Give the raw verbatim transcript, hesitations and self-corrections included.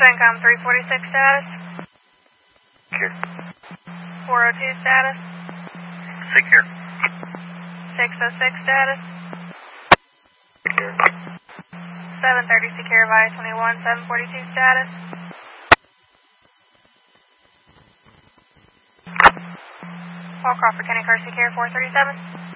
CENTCOM three forty-six status. Secure. four oh two status. Secure. six oh six status. Secure. seven thirty secure via twenty-one, seven forty-two status. Paul Crawford, County Car Secure four thirty-seven.